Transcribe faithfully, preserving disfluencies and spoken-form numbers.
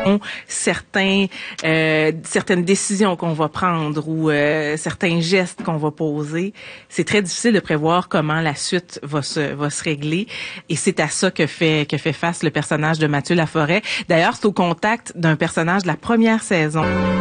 certains, euh, certaines décisions qu'on va prendre ou euh, certains gestes qu'on va poser, c'est très difficile de prévoir comment la suite va se va se régler. Et c'est à ça que fait que fait face le personnage de Mathieu Laforêt. D'ailleurs, c'est au contact d'un personnage de la première saison.